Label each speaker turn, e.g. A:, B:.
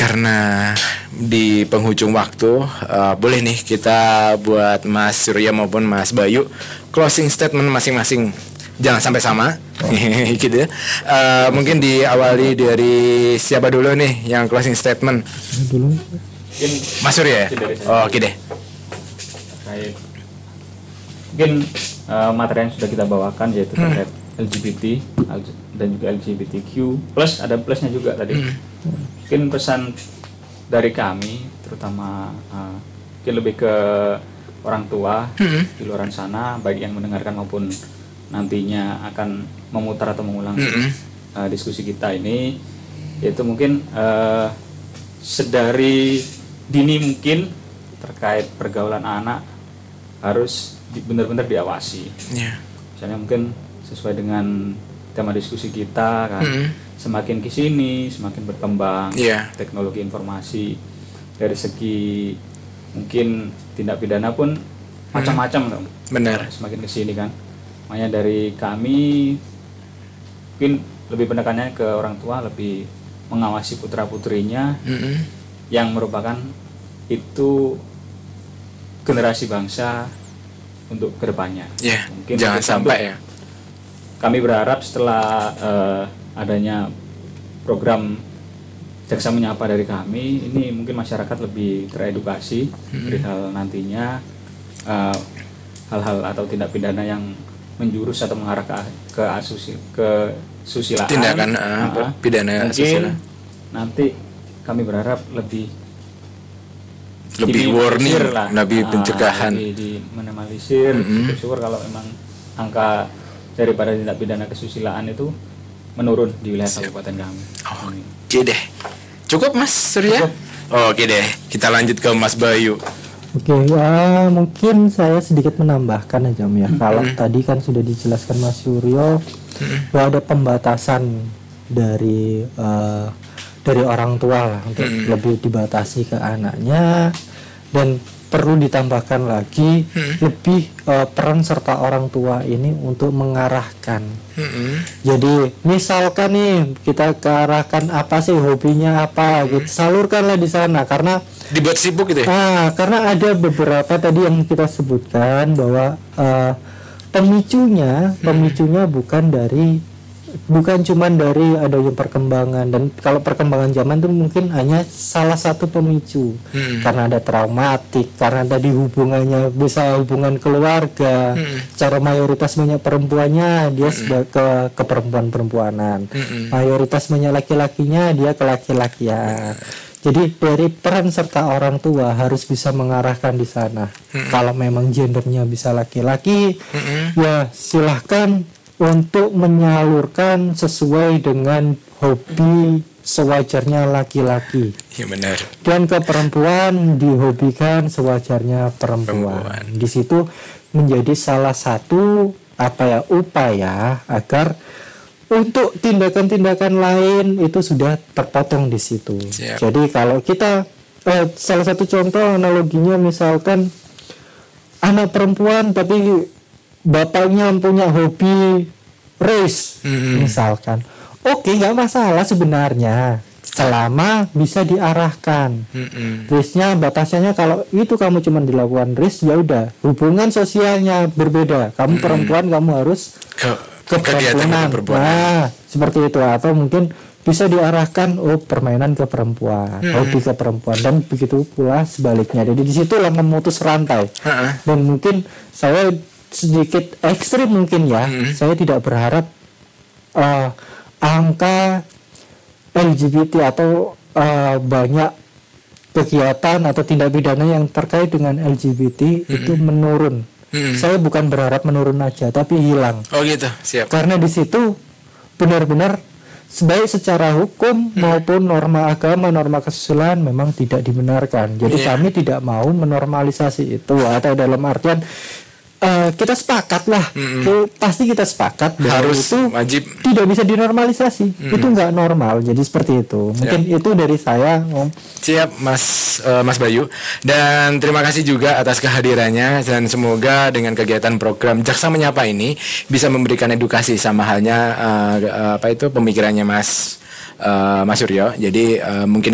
A: karena di penghujung waktu, boleh nih kita buat Mas Surya maupun Mas Bayu closing statement masing-masing. Jangan sampai sama, gitu ya. Mungkin diawali dari siapa dulu nih yang closing statement?
B: Dulu.
A: Mas Surya. Oke deh.
C: Mungkin materi yang sudah kita bawakan yaitu terkait LGBT dan juga LGBTQ plus, ada plusnya juga tadi. Mungkin pesan dari kami terutama mungkin lebih ke orang tua di luar sana, baik yang mendengarkan maupun nantinya akan memutar atau mengulang diskusi kita ini, yaitu mungkin sedari dini mungkin terkait pergaulan anak harus benar-benar diawasi. Misalnya mungkin sesuai dengan tema diskusi kita kan, semakin kesini semakin berkembang teknologi informasi, dari segi mungkin tindak pidana pun macam-macam.
A: Benar.
C: Semakin kesini kan, makanya dari kami mungkin lebih penekanannya ke orang tua, lebih mengawasi putra putrinya yang merupakan itu generasi bangsa untuk kedepannya. Mungkin
A: jangan sampai ya.
C: Kami berharap setelah adanya program Jaksa Menyapa dari kami, ini mungkin masyarakat lebih teredukasi perihal nantinya hal-hal atau tindak pidana yang menjurus atau mengarah ke susilaan,
A: tindakan pidana asusila.
C: Nanti kami berharap lebih
A: warning lah, lebih pencegahan,
C: di minimalisir. Syukur kalau memang angka daripada tindak pidana kesusilaan itu menurun di wilayah kabupaten kami.
A: Oke deh, cukup Mas Surya. Oke deh, kita lanjut ke Mas Bayu.
B: Oke, mungkin saya sedikit menambahkan aja ya. Kalau tadi kan sudah dijelaskan Mas Suryo bahwa ada pembatasan dari orang tua lah untuk lebih dibatasi ke anaknya, dan perlu ditambahkan lagi lebih peran serta orang tua ini untuk mengarahkan. Jadi misalkan nih kita arahkan apa sih hobinya apa, gitu, salurkanlah di sana, karena
A: dibuat sibuk gitu ya.
B: Karena ada beberapa tadi yang kita sebutkan bahwa pemicunya bukan cuma dari adanya perkembangan, dan kalau perkembangan zaman itu mungkin hanya salah satu pemicu, karena ada traumatik, karena tadi hubungannya bisa hubungan keluarga, cara mayoritas banyak perempuannya dia ke perempuan-perempuanan, mayoritas banyak laki-lakinya dia ke laki-lakian. Jadi dari peran serta orang tua harus bisa mengarahkan di sana. Kalau memang gendernya bisa laki-laki, ya silahkan untuk menyalurkan sesuai dengan hobi sewajarnya laki-laki.
A: Iya benar.
B: Dan ke perempuan dihobikan sewajarnya perempuan. Di situ menjadi salah satu upaya agar untuk tindakan-tindakan lain itu sudah terpotong di situ.
A: Siap.
B: Jadi kalau kita salah satu contoh analoginya misalkan anak perempuan tapi bapaknya punya hobi race misalkan, oke, nggak masalah sebenarnya selama bisa diarahkan. Race-nya batasannya kalau itu kamu cuma dilakukan race, ya udah hubungan sosialnya berbeda. Kamu perempuan, kamu harus ke perempuanan. Nah, seperti itu. Atau mungkin bisa diarahkan permainan ke perempuan, hobi ke perempuan, dan begitu pula sebaliknya. Jadi di situlah memutus rantai. Dan mungkin saya sedikit ekstrim mungkin ya. Saya tidak berharap angka LGBT atau banyak kegiatan atau tindak pidana yang terkait dengan LGBT itu menurun. Saya bukan berharap menurun aja, tapi hilang.
A: Oh gitu, siap.
B: Karena di situ benar-benar baik secara hukum maupun norma agama, norma kesusilaan memang tidak dibenarkan. Jadi kami tidak mau menormalisasi itu, atau dalam artian kita sepakat lah, pasti kita sepakat bahwa
A: harus
B: itu
A: wajib
B: tidak bisa dinormalisasi, itu nggak normal. Jadi seperti itu. Mungkin itu dari saya.
A: Siap Mas Bayu, dan terima kasih juga atas kehadirannya, dan semoga dengan kegiatan program Jaksa Menyapa ini bisa memberikan edukasi sama halnya pemikirannya Mas Suryo. Jadi mungkin